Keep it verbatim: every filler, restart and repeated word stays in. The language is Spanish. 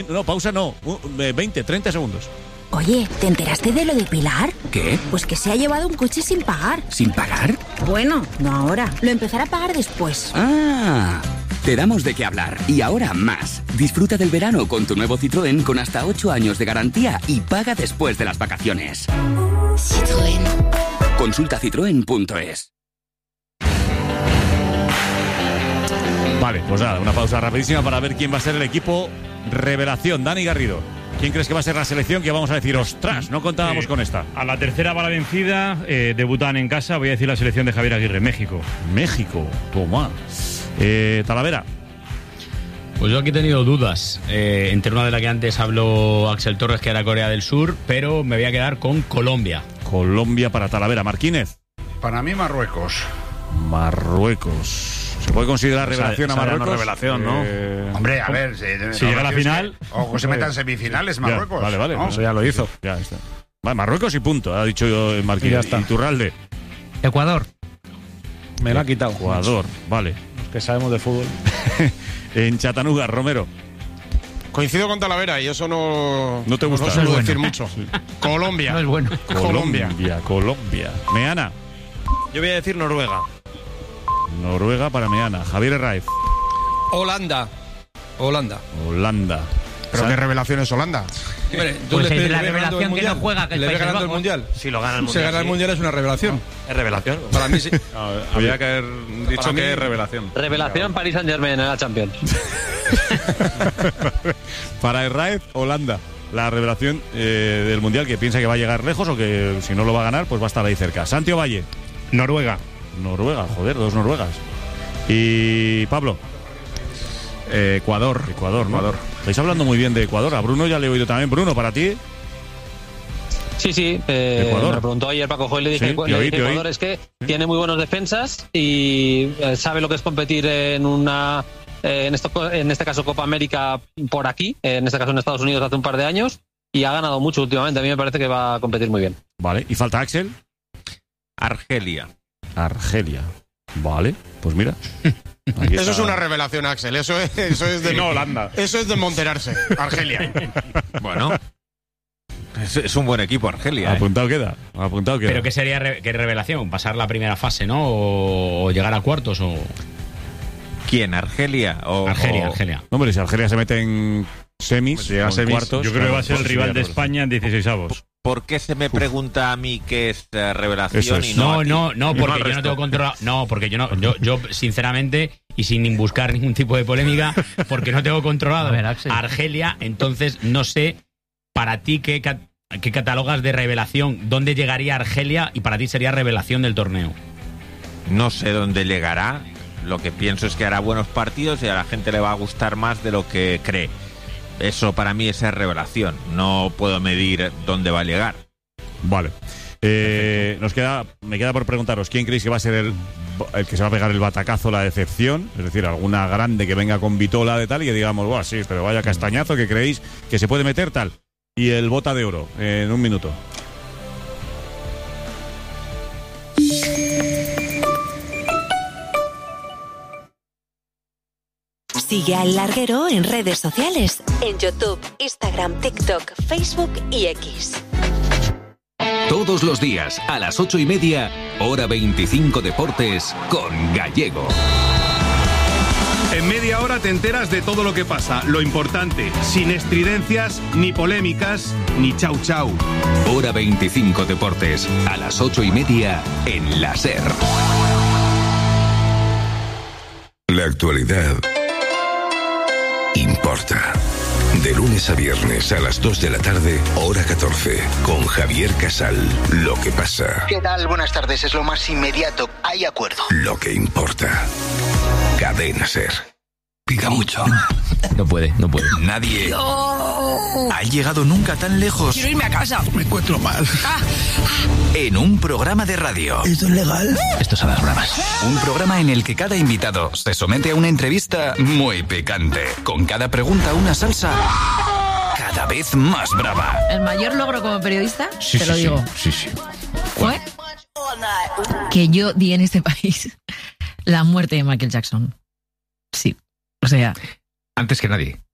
No, pausa no. veinte, treinta segundos. Oye, ¿te enteraste de lo de Pilar? ¿Qué? Pues que se ha llevado un coche sin pagar. ¿Sin pagar? Bueno, no ahora. Lo empezará a pagar después. Ah, te damos de qué hablar. Y ahora más. Disfruta del verano con tu nuevo Citroën con hasta ocho años de garantía y paga después de las vacaciones. Citroën. Consulta citroen punto es. Vale, pues nada, una pausa rapidísima para ver quién va a ser el equipo revelación. Dani Garrido, ¿quién crees que va a ser la selección que vamos a decir, ostras, no contábamos eh, con esta? A la tercera va la vencida, eh, debutan en casa, voy a decir la selección de Javier Aguirre, México. México, toma. Eh, Talavera. Pues yo aquí he tenido dudas, eh, entre una de las que antes habló Axel Torres, que era Corea del Sur, pero me voy a quedar con Colombia. Colombia para Talavera. Marquínez. Para mí, Marruecos. Marruecos. ¿Se puede considerar o sea, revelación a Marruecos? No revelación, ¿no? Eh, Hombre, a ver, si, si llega a la final, que, o se metan semifinales Marruecos. Ya, vale, vale, ¿no? Eso ya lo hizo. Ya está. Vale, Marruecos y punto, ha dicho Marquínez. Y ya está. Iturralde. Ecuador. Me lo ha quitado. Ecuador, vale. Los que sabemos de fútbol. En Chattanooga, Romero. Coincido con Talavera y eso no, no te gusta. No suelo no es decir bueno. mucho. Sí. Colombia. No es bueno. Colombia. Colombia, Colombia. Meana. Yo voy a decir Noruega. Noruega para Meana. Javier Herraiz. Holanda. Holanda. Holanda. ¿Pero qué revelación es Holanda? Hombre, Pues le, es le la ve ganando revelación el que no mundial. juega, que es le ve Países ganando el Bajos. mundial. Si lo gana el Si mundial. gana el sí. mundial es una revelación. Es revelación. Para mí sí. No, había que haber dicho Para que mí- es revelación. Revelación Paris Saint-Germain en la Champions. Para Herraiz, Holanda. La revelación eh, del Mundial, que piensa que va a llegar lejos o que si no lo va a ganar, pues va a estar ahí cerca. Santi Valle. Noruega. Noruega, joder, dos noruegas. Y Pablo. Eh, Ecuador. Ecuador, ¿no? Ecuador. Estáis hablando muy bien de Ecuador. A Bruno ya le he oído también. Bruno, para ti. Sí, sí. Eh, Ecuador. me lo preguntó ayer Paco Joy, le dije, Sí, le te oí, dije te oí. Ecuador es que tiene muy buenos defensas y eh, sabe lo que es competir en una... eh, en, esto, en este caso Copa América por aquí, eh, en este caso en Estados Unidos hace un par de años, y ha ganado mucho últimamente. A mí me parece que va a competir muy bien. Vale. ¿Y falta Axel? Argelia. Argelia. Vale, pues mira. Aquí Eso está. es una revelación, Axel. Eso es, eso es de No, Holanda. Eso es de monterarse. Argelia. Bueno. Es, es un buen equipo, Argelia. ¿eh? Apuntado queda. Apuntado queda. ¿Pero qué sería re- qué revelación? ¿Pasar la primera fase, no? ¿O, o llegar a cuartos? O... ¿Quién? ¿Argelia? O, Argelia, o- Argelia. No, hombre, si Argelia se mete en semis, Pues si llega o a en semis, cuartos. Yo creo que va a ser el pues rival sería de revelación. España en dieciseisavos. ¿Por qué se me pregunta a mí qué es eh, revelación Eso es. y no, No, a ti? no, no, Y no porque al yo no resto. tengo controlado. No, porque yo no, yo, yo sinceramente y sin buscar ningún tipo de polémica, porque no tengo controlado A ver, Axel. a Argelia, entonces no sé para ti qué, ca- qué catalogas de revelación, dónde llegaría Argelia y para ti sería revelación del torneo. No sé dónde llegará. Lo que pienso es que hará buenos partidos y a la gente le va a gustar más de lo que cree. Eso para mí es ser revelación. No puedo medir dónde va a llegar. Vale. Eh, nos queda, me queda por preguntaros, ¿quién creéis que va a ser el, el que se va a pegar el batacazo, la decepción? Es decir, alguna grande que venga con vitola de tal y que digamos, guau, sí, pero vaya castañazo que creéis que se puede meter tal. Y el bota de oro, eh, en un minuto. Sigue al Larguero en redes sociales, en YouTube, Instagram, TikTok, Facebook y X. Todos los días, a las ocho y media, hora veinticinco Deportes, con Gallego. En media hora te enteras de todo lo que pasa, lo importante, sin estridencias, ni polémicas, ni chau chau. Hora veinticinco Deportes, a las ocho y media, en la SER. La actualidad importa. De lunes a viernes a las dos de la tarde, hora catorce, con Javier Casal. Lo que pasa, ¿Qué tal? Buenas tardes. Es lo más inmediato. Hay acuerdo. lo que importa. Cadena SER. Pica mucho. No puede, no puede. Nadie ha llegado nunca tan lejos. Quiero irme a casa. Me encuentro mal. En un programa de radio. ¿Esto es legal? Esto son las bromas. Un programa en el que cada invitado se somete a una entrevista muy picante. Con cada pregunta una salsa cada vez más brava. El mayor logro como periodista, Sí, te sí, lo sí, digo, sí, sí. fue que yo di en este país la muerte de Michael Jackson. Sí, o sea, Antes que nadie.